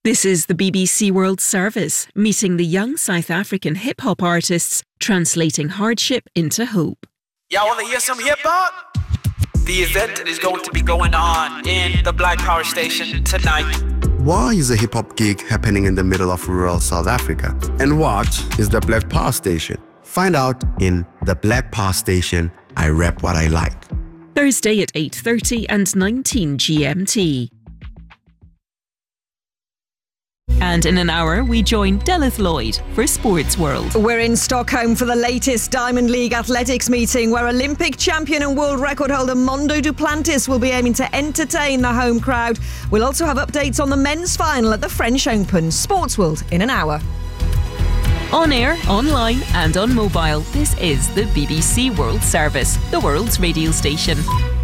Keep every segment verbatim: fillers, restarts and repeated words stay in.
This is the B B C World Service, meeting the young South African hip-hop artists, translating hardship into hope. Y'all want to hear some hip-hop? The event is going to be going on in the Black Power Station tonight. Why is a hip-hop gig happening in the middle of rural South Africa? And what is the Black Power Station? Find out in the Black Power Station, I Rap What I Like. Thursday at eight thirty and nineteen G M T. And in an hour, we join Delith Lloyd for Sports World. We're in Stockholm for the latest Diamond League athletics meeting, where Olympic champion and world record holder Mondo Duplantis will be aiming to entertain the home crowd. We'll also have updates on the men's final at the French Open. Sports World in an hour. On air, online and on mobile, this is the B B C World Service, the world's radio station.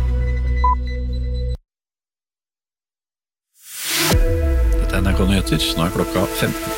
N R K-nyheter, nå er klokka femten.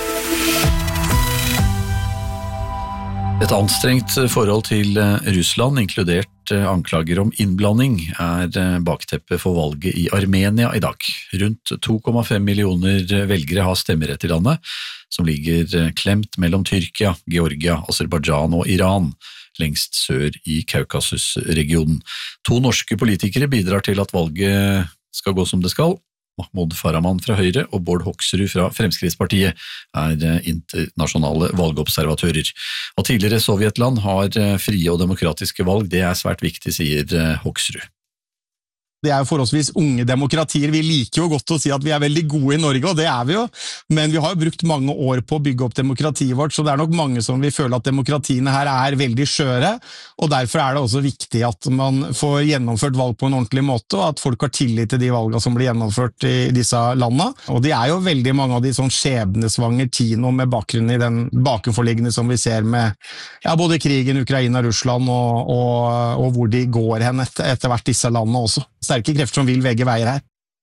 Et anstrengt forhold til Russland, inkludert anklager om innblanding, er bakteppet for valget i Armenia i dag. Rundt to komma fem millioner velgere har stemmerett i landet, som ligger klemt mellom Tyrkia, Georgia, Aserbajdsjan og Iran, lengst sør i Kaukasus-regionen. To norske politikere bidrar til at valget skal gå som det skal. Mahmoud Farahman fra Høyre og Bård Hoksrud fra Fremskrittspartiet er internasjonale valgobservatører. Og tidligere Sovjetland har frie og demokratiske valg, det er svært viktig, sier Hoksrud. Det er jo forholdsvis unge demokratier. Vi liker jo godt å si at vi er veldig gode i Norge, og det er vi jo. Men vi har jo brukt mange år på å bygge opp demokratiet vårt, så det er nok mange som vil føle at demokratiene her er veldig skjøre, og derfor er det også viktig at man får gjennomført valg på en ordentlig måte, og at folk har tillit til de valgene som blir gjennomført i disse landene. Og det er jo veldig mange av de sånn skjebnesvanger tino med bakgrunn i den bakenforliggende som vi ser med ja, både krigen, Ukraina, Russland, og, og, og hvor de går hen etter, etter hvert disse landene også. Sterke krefter som vil vegge veier her.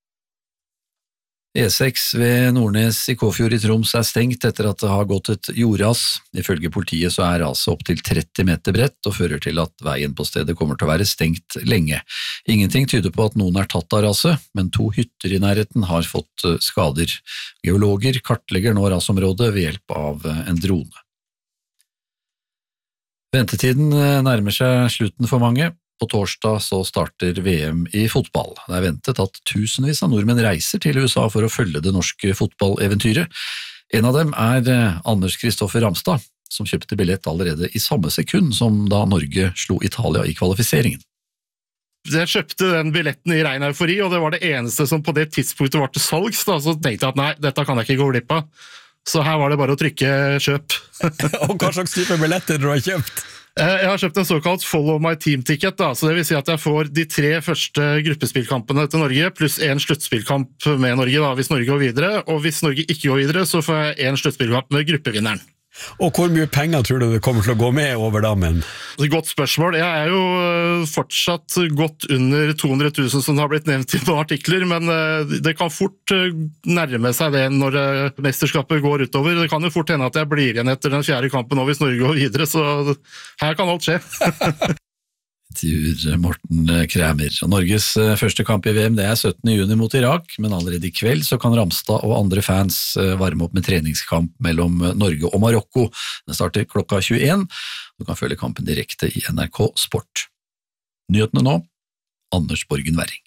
E seks ved Nordnes i Kåfjord i Troms er stengt etter at det har gått et jordras. Ifølge politiet så er raset opp til tretti meter bredt og fører til at veien på stedet kommer til å være stengt lenge. Ingenting tyder på at noen er tatt av raset, men to hytter i nærheten har fått skader. Geologer kartlegger nå rasområdet ved hjelp av en drone. Ventetiden nærmer seg slutten for mange. På torsdag så starter V M i fotball. Det er ventet at tusenvis av nordmenn reiser til U S A for å følge det norske fotballeventyret. En av dem er Anders Kristoffer Ramstad, som kjøpte billett allerede i samme sekund som da Norge slo Italia i kvalifiseringen. Jeg kjøpte den billetten i ren eufori, og det var det eneste som på det tidspunktet var til salgs. Da. Så tenkte jeg at nei, dette kan jeg ikke gå glipp av. Så her var det bare å trykke kjøp. Og hva slags type billetter du har kjøpt? Jeg har kjøpt en såkalt Follow My Team-ticket, da, så det vil si at jeg får de tre første gruppespillkampene til Norge, pluss en sluttspillkamp med Norge da, hvis Norge går videre, og hvis Norge ikke går videre, så får jeg en sluttspillkamp med gruppevinneren. Og hvor mye penger tror du det kommer til å gå med over dammen? Godt spørsmål. Jeg er jo fortsatt godt under to hundre tusen som har blitt nevnt i noen artikler, men det kan fort nærme seg det når mesterskapet går utover. Det kan jo fort hende at jeg blir igjen etter den fjerde kampen nå hvis Norge går videre, så her kan alt skje. Intervjuer Morten Kræmer. Og Norges første kamp i V M det er syttende juni mot Irak, men allerede i kveld så kan Ramstad og andre fans varme opp med treningskamp mellom Norge og Marokko. Den starter klokka tjueen. Du kan følge kampen direkte i N R K Sport. Nyhetene nå, Anders Borgen Werring.